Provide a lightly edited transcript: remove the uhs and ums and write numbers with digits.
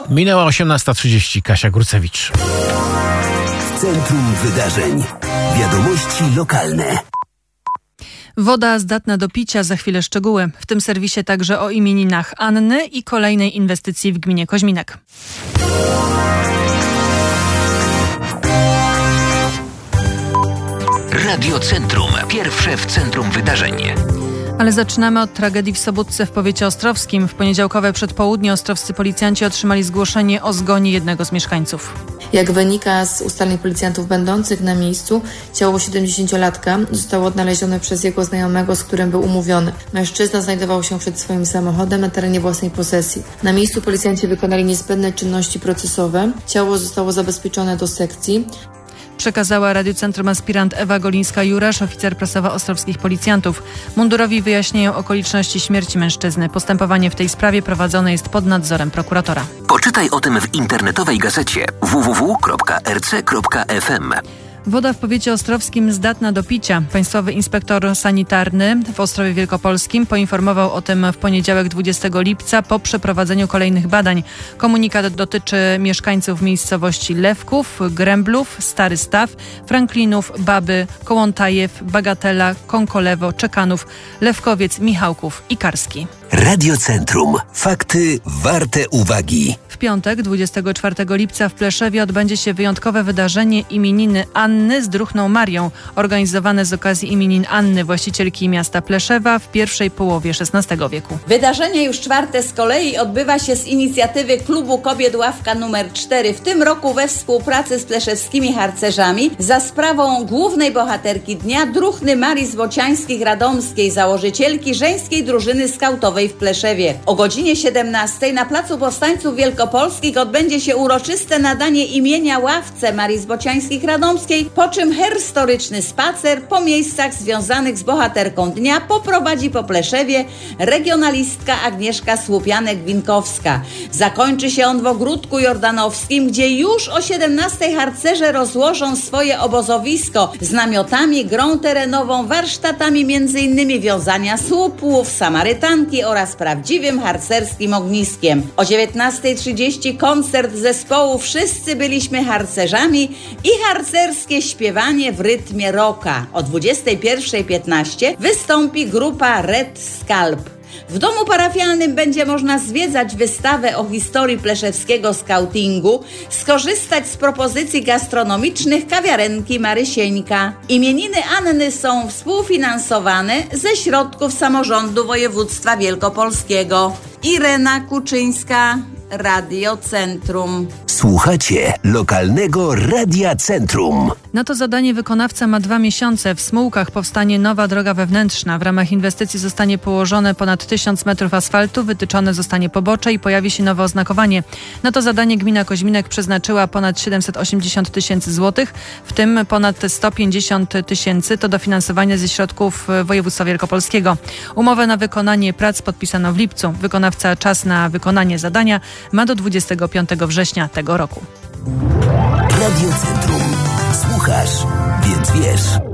Minęła 18:30. Kasia Górcewicz. W centrum wydarzeń. Wiadomości lokalne. Woda zdatna do picia, za chwilę szczegóły. W tym serwisie także o imieninach Anny i kolejnej inwestycji w gminie Koźminek. Radio Centrum. Pierwsze w centrum wydarzeń. Ale zaczynamy od tragedii w Sobótce w powiecie ostrowskim. W poniedziałkowe przedpołudnie ostrowscy policjanci otrzymali zgłoszenie o zgonie jednego z mieszkańców. Jak wynika z ustaleń policjantów będących na miejscu, ciało 70-latka zostało odnalezione przez jego znajomego, z którym był umówiony. Mężczyzna znajdował się przed swoim samochodem na terenie własnej posesji. Na miejscu policjanci wykonali niezbędne czynności procesowe. Ciało zostało zabezpieczone do sekcji. Przekazała Radiocentrum aspirant Ewa Golińska-Jurasz, oficer prasowa ostrowskich policjantów. Mundurowi wyjaśniają okoliczności śmierci mężczyzny. Postępowanie w tej sprawie prowadzone jest pod nadzorem prokuratora. Poczytaj o tym w internetowej gazecie www.rc.fm. Woda w powiecie ostrowskim zdatna do picia. Państwowy inspektor sanitarny w Ostrowie Wielkopolskim poinformował o tym w poniedziałek 20 lipca po przeprowadzeniu kolejnych badań. Komunikat dotyczy mieszkańców miejscowości Lewków, Gręblów, Stary Staw, Franklinów, Baby, Kołątajew, Bagatela, Konkolewo, Czekanów, Lewkowiec, Michałków i Karski. Radiocentrum. Fakty warte uwagi. W piątek, 24 lipca w Pleszewie odbędzie się wyjątkowe wydarzenie imieniny Anny z druhną Marią, organizowane z okazji imienin Anny, właścicielki miasta Pleszewa w pierwszej połowie XVI wieku. Wydarzenie już czwarte z kolei odbywa się z inicjatywy Klubu Kobiet Ławka nr 4, w tym roku we współpracy z pleszewskimi harcerzami za sprawą głównej bohaterki dnia, druhny Marii Złociańskich-Radomskiej, założycielki żeńskiej drużyny skautowej w Pleszewie. O godzinie 17 na Placu Powstańców Wielkopolskich odbędzie się uroczyste nadanie imienia ławce Marii Złociańskich-Radomskiej, po czym historyczny spacer po miejscach związanych z bohaterką dnia poprowadzi po Pleszewie regionalistka Agnieszka Słupianek-Winkowska. Zakończy się on w Ogródku Jordanowskim, gdzie już o 17 harcerze rozłożą swoje obozowisko z namiotami, grą terenową, warsztatami m.in. wiązania słupów, samarytanki oraz prawdziwym harcerskim ogniskiem. O 19:30 koncert zespołu Wszyscy byliśmy harcerzami i harcerskie śpiewanie w rytmie rocka. O 21:15 wystąpi grupa Red Scalp. W domu parafialnym będzie można zwiedzać wystawę o historii pleszewskiego skautingu, skorzystać z propozycji gastronomicznych kawiarenki Marysieńka. Imieniny Anny są współfinansowane ze środków samorządu województwa wielkopolskiego. Irena Kuczyńska, Radio Centrum. Słuchacie lokalnego Radia Centrum. Na to zadanie wykonawca ma 2 miesiące. W Smułkach powstanie nowa droga wewnętrzna. W ramach inwestycji zostanie położone ponad 1000 metrów asfaltu, wytyczone zostanie pobocze i pojawi się nowe oznakowanie. Na to zadanie gmina Koźminek przeznaczyła ponad 780 tysięcy złotych, w tym ponad 150 tysięcy to dofinansowanie ze środków województwa wielkopolskiego. Umowę na wykonanie prac podpisano w lipcu. Wykonawca czas na wykonanie zadania ma do 25 września tego roku. Radio Centrum. Słuchasz, więc wiesz.